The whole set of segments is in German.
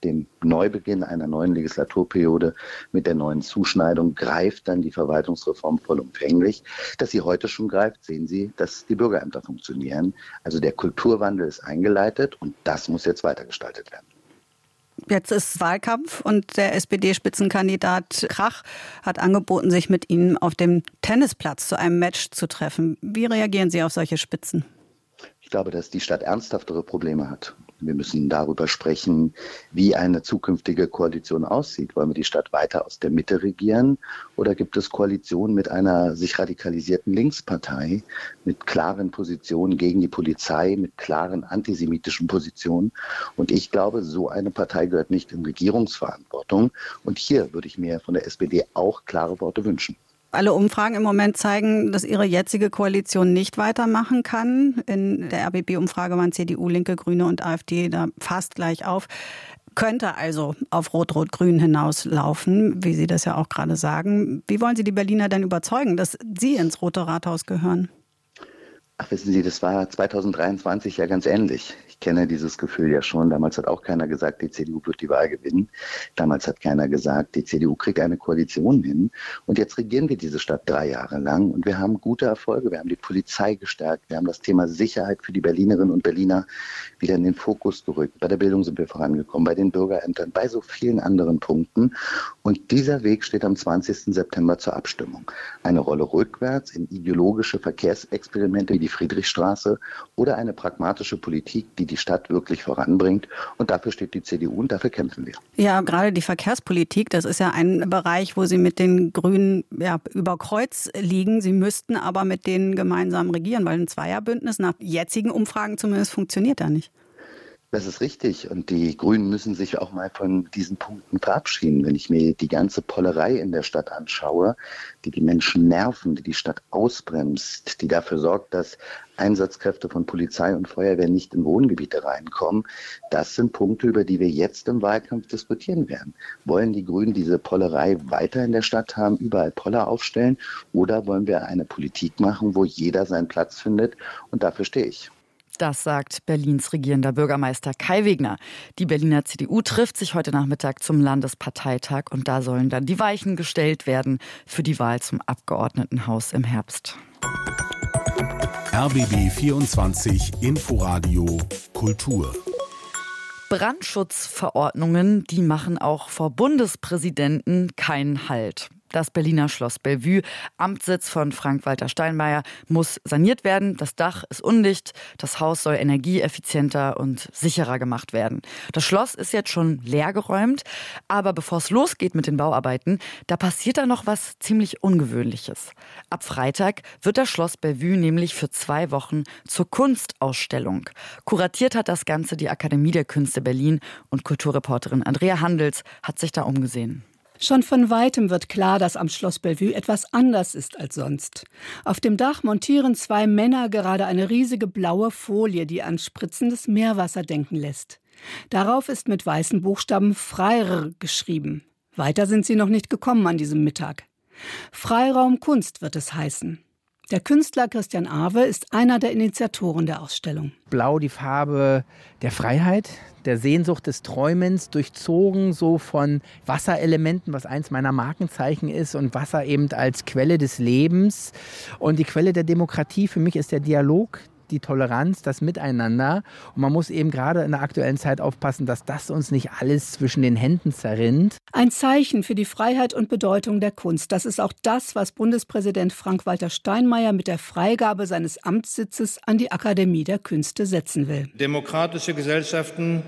dem Neubeginn einer neuen Legislaturperiode mit der neuen Zuschneidung greift dann die Verwaltungsreform vollumfänglich. Dass sie heute schon greift, sehen Sie, dass die Bürgerämter funktionieren. Also der Kulturwandel ist eingeleitet und das muss jetzt weitergestaltet werden. Jetzt ist Wahlkampf und der SPD-Spitzenkandidat Krach hat angeboten, sich mit Ihnen auf dem Tennisplatz zu einem Match zu treffen. Wie reagieren Sie auf solche Spitzen? Ich glaube, dass die Stadt ernsthaftere Probleme hat. Wir müssen darüber sprechen, wie eine zukünftige Koalition aussieht. Wollen wir die Stadt weiter aus der Mitte regieren oder gibt es Koalitionen mit einer sich radikalisierten Linkspartei, mit klaren Positionen gegen die Polizei, mit klaren antisemitischen Positionen? Und ich glaube, so eine Partei gehört nicht in Regierungsverantwortung. Und hier würde ich mir von der SPD auch klare Worte wünschen. Alle Umfragen im Moment zeigen, dass Ihre jetzige Koalition nicht weitermachen kann. In der RBB-Umfrage waren CDU, Linke, Grüne und AfD da fast gleich auf. Könnte also auf Rot-Rot-Grün hinauslaufen, wie Sie das ja auch gerade sagen. Wie wollen Sie die Berliner denn überzeugen, dass Sie ins Rote Rathaus gehören? Ach, wissen Sie, das war 2023 ja ganz ähnlich. Ich kenne dieses Gefühl ja schon. Damals hat auch keiner gesagt, die CDU wird die Wahl gewinnen. Damals hat keiner gesagt, die CDU kriegt eine Koalition hin. Und jetzt regieren wir diese Stadt 3 Jahre lang und wir haben gute Erfolge. Wir haben die Polizei gestärkt. Wir haben das Thema Sicherheit für die Berlinerinnen und Berliner wieder in den Fokus gerückt. Bei der Bildung sind wir vorangekommen, bei den Bürgerämtern, bei so vielen anderen Punkten. Und dieser Weg steht am 20. September zur Abstimmung. Eine Rolle rückwärts in ideologische Verkehrsexperimente wie die Friedrichstraße oder eine pragmatische Politik, die die Stadt wirklich voranbringt. Und dafür steht die CDU und dafür kämpfen wir. Ja, gerade die Verkehrspolitik, das ist ja ein Bereich, wo Sie mit den Grünen über Kreuz liegen. Sie müssten aber mit denen gemeinsam regieren, weil ein Zweierbündnis nach jetzigen Umfragen zumindest funktioniert ja nicht. Das ist richtig und die Grünen müssen sich auch mal von diesen Punkten verabschieden. Wenn ich mir die ganze Pollerei in der Stadt anschaue, die Menschen nerven, die Stadt ausbremst, die dafür sorgt, dass Einsatzkräfte von Polizei und Feuerwehr nicht in Wohngebiete reinkommen, das sind Punkte, über die wir jetzt im Wahlkampf diskutieren werden. Wollen die Grünen diese Pollerei weiter in der Stadt haben, überall Poller aufstellen oder wollen wir eine Politik machen, wo jeder seinen Platz findet und dafür stehe ich. Das sagt Berlins regierender Bürgermeister Kai Wegner. Die Berliner CDU trifft sich heute Nachmittag zum Landesparteitag und da sollen dann die Weichen gestellt werden für die Wahl zum Abgeordnetenhaus im Herbst. RBB 24 Inforadio Kultur. Brandschutzverordnungen, die machen auch vor Bundespräsidenten keinen Halt. Das Berliner Schloss Bellevue, Amtssitz von Frank-Walter Steinmeier, muss saniert werden. Das Dach ist undicht. Das Haus soll energieeffizienter und sicherer gemacht werden. Das Schloss ist jetzt schon leergeräumt. Aber bevor es losgeht mit den Bauarbeiten, da passiert da noch was ziemlich Ungewöhnliches. Ab Freitag wird das Schloss Bellevue nämlich für 2 Wochen zur Kunstausstellung. Kuratiert hat das Ganze die Akademie der Künste Berlin und Kulturreporterin Andrea Handels hat sich da umgesehen. Schon von Weitem wird klar, dass am Schloss Bellevue etwas anders ist als sonst. Auf dem Dach montieren 2 Männer gerade eine riesige blaue Folie, die an spritzendes Meerwasser denken lässt. Darauf ist mit weißen Buchstaben Freire geschrieben. Weiter sind sie noch nicht gekommen an diesem Mittag. Freiraum Kunst wird es heißen. Der Künstler Christian Awe ist einer der Initiatoren der Ausstellung. Blau, die Farbe der Freiheit, der Sehnsucht des Träumens, durchzogen so von Wasserelementen, was eins meiner Markenzeichen ist, und Wasser eben als Quelle des Lebens. Und die Quelle der Demokratie für mich ist der Dialog, die Toleranz, das Miteinander. Und man muss eben gerade in der aktuellen Zeit aufpassen, dass das uns nicht alles zwischen den Händen zerrinnt. Ein Zeichen für die Freiheit und Bedeutung der Kunst. Das ist auch das, was Bundespräsident Frank-Walter Steinmeier mit der Freigabe seines Amtssitzes an die Akademie der Künste setzen will. Demokratische Gesellschaften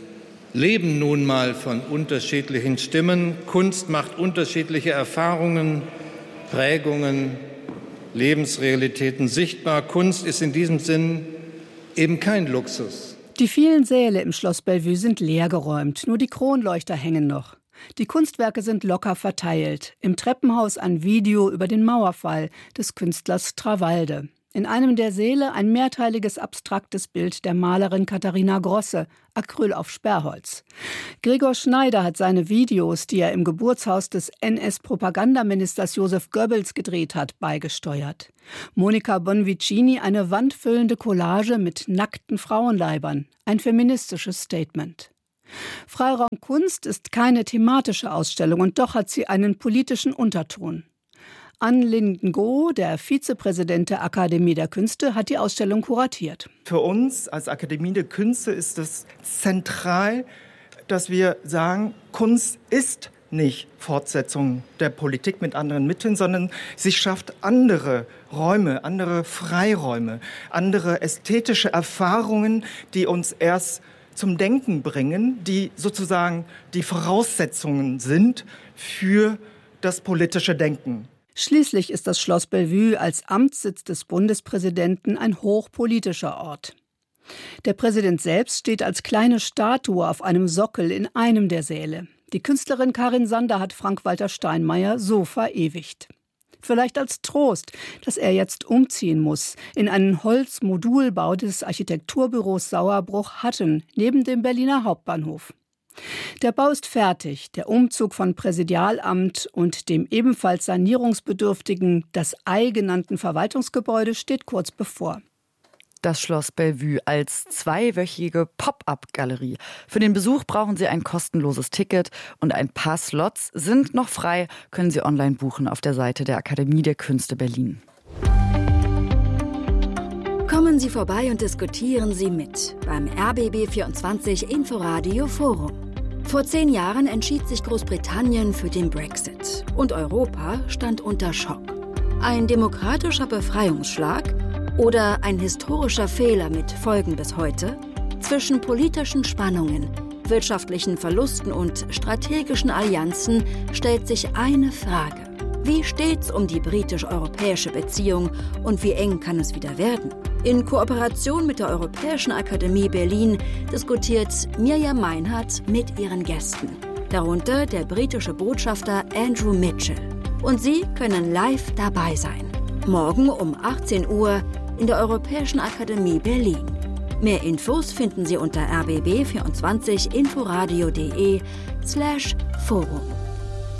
leben nun mal von unterschiedlichen Stimmen. Kunst macht unterschiedliche Erfahrungen, Prägungen, Lebensrealitäten sichtbar. Kunst ist in diesem Sinn eben kein Luxus. Die vielen Säle im Schloss Bellevue sind leergeräumt, nur die Kronleuchter hängen noch. Die Kunstwerke sind locker verteilt. Im Treppenhaus ein Video über den Mauerfall des Künstlers Trawalde. In einem der Säle ein mehrteiliges abstraktes Bild der Malerin Katharina Grosse, Acryl auf Sperrholz. Gregor Schneider hat seine Videos, die er im Geburtshaus des NS-Propagandaministers Josef Goebbels gedreht hat, beigesteuert. Monica Bonvicini eine wandfüllende Collage mit nackten Frauenleibern, ein feministisches Statement. Freiraum Kunst ist keine thematische Ausstellung und doch hat sie einen politischen Unterton. Anne Linden-Goh, der Vizepräsident der Akademie der Künste, hat die Ausstellung kuratiert. Für uns als Akademie der Künste ist es zentral, dass wir sagen, Kunst ist nicht Fortsetzung der Politik mit anderen Mitteln, sondern sie schafft andere Räume, andere Freiräume, andere ästhetische Erfahrungen, die uns erst zum Denken bringen, die sozusagen die Voraussetzungen sind für das politische Denken. Schließlich ist das Schloss Bellevue als Amtssitz des Bundespräsidenten ein hochpolitischer Ort. Der Präsident selbst steht als kleine Statue auf einem Sockel in einem der Säle. Die Künstlerin Karin Sander hat Frank-Walter Steinmeier so verewigt. Vielleicht als Trost, dass er jetzt umziehen muss in einen Holzmodulbau des Architekturbüros Sauerbruch-Hatten neben dem Berliner Hauptbahnhof. Der Bau ist fertig, der Umzug von Präsidialamt und dem ebenfalls sanierungsbedürftigen, das Ei genannten Verwaltungsgebäude steht kurz bevor. Das Schloss Bellevue als zweiwöchige Pop-up-Galerie. Für den Besuch brauchen Sie ein kostenloses Ticket und ein paar Slots sind noch frei, können Sie online buchen auf der Seite der Akademie der Künste Berlin. Kommen Sie vorbei und diskutieren Sie mit beim RBB24 Inforadio Forum. Vor 10 Jahren entschied sich Großbritannien für den Brexit und Europa stand unter Schock. Ein demokratischer Befreiungsschlag oder ein historischer Fehler mit Folgen bis heute? Zwischen politischen Spannungen, wirtschaftlichen Verlusten und strategischen Allianzen stellt sich eine Frage. Wie steht's um die britisch-europäische Beziehung und wie eng kann es wieder werden? In Kooperation mit der Europäischen Akademie Berlin diskutiert Mirjam Meinhardt mit ihren Gästen, darunter der britische Botschafter Andrew Mitchell. Und Sie können live dabei sein. Morgen um 18 Uhr in der Europäischen Akademie Berlin. Mehr Infos finden Sie unter rbb24inforadio.de/forum.